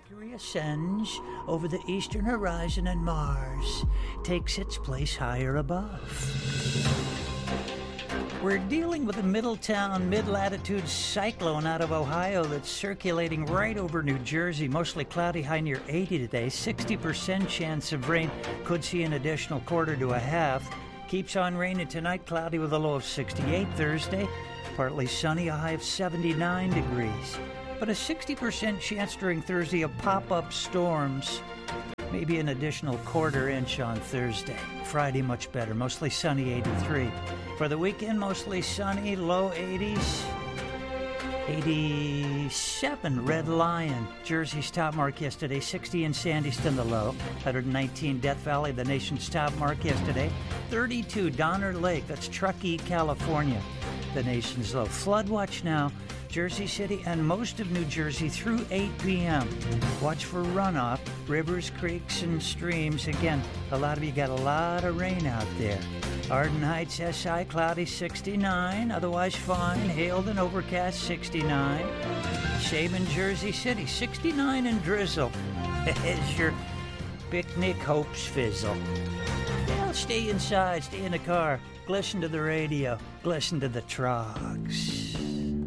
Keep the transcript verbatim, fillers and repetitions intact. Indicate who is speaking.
Speaker 1: Mercury ascends over the eastern horizon and Mars takes its place higher above. We're dealing with a Middletown mid-latitude cyclone out of Ohio that's circulating right over New Jersey. Mostly cloudy, high near eighty today. sixty percent chance of rain. Could see an additional quarter to a half. Keeps on raining tonight, cloudy with a low of sixty-eight Thursday. Partly sunny, a high of seventy-nine degrees. But a sixty percent chance during Thursday of pop-up storms. Maybe an additional quarter inch on Thursday. Friday, much better. Mostly sunny, eighty-three. For the weekend, mostly sunny, low eighties. eighty-seven, Red Lion. Jersey's top mark yesterday. sixty in Sandyston, the low. one hundred nineteen, Death Valley, the nation's top mark yesterday. thirty-two, Donner Lake. That's Truckee, California. The nation's low. Flood watch now. Jersey City and most of New Jersey through eight p.m. Watch for runoff, rivers, creeks, and streams. Again, a lot of you got a lot of rain out there. Arden Heights, S I, cloudy, sixty-nine. Otherwise fine. Hailed and overcast, sixty-nine. Shaman, Jersey City, sixty-nine and drizzle. As your picnic hopes fizzle. Well, stay inside, stay in the car. Listen to the radio. Listen to the Trogs.